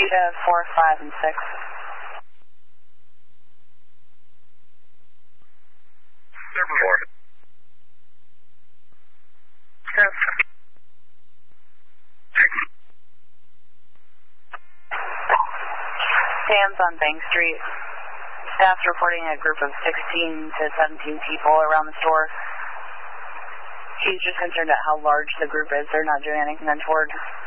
Cheetah 4, 5, and 6. Server 4. Sam's on Bank Street. Staff's reporting a group of 16 to 17 people around the store. She's just concerned at how large the group is. They're not doing anything untoward.